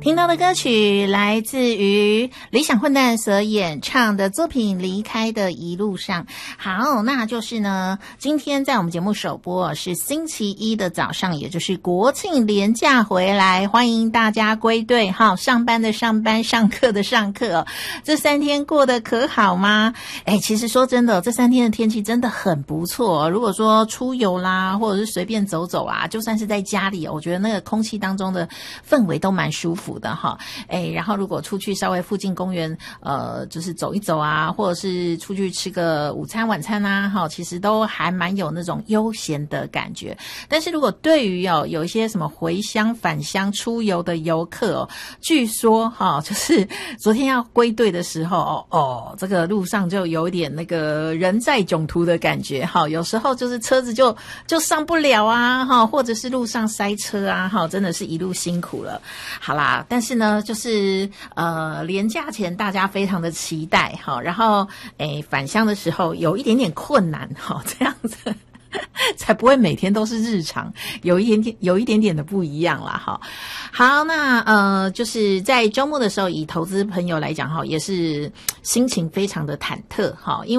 听到的歌曲来自于理想混蛋所演唱的作品《离开的一路上》。好，那就是呢，今天在我们节目首播是星期一的早上，也就是国庆连假回来，欢迎大家归队哈，上班的上班，上课的上课。这3天过得可好吗？其实说真的，这3天的天气真的很不错。如果说出游啦，或者是随便走走啊，就算是在家里，我觉得那个空气当中的氛围都蛮舒服的哈。然后如果出去稍微附近公园就是走一走啊，或者是出去吃个午餐晚餐啊，其实都还蛮有那种悠闲的感觉。但是如果对于有一些什么回乡返乡出游的游客据说就是昨天要归队的时候这个路上就有一点那个人在囧途的感觉有时候就是车子就上不了啊或者是路上塞车啊真的是一路辛苦了。好啦，但是呢就是连假前大家非常的期待然后返乡的时候有一点点困难这样子才不会每天都是日常，有一点点的不一样啦哈。好，那就是在周末的时候，以投资朋友来讲也是心情非常的忐忑因为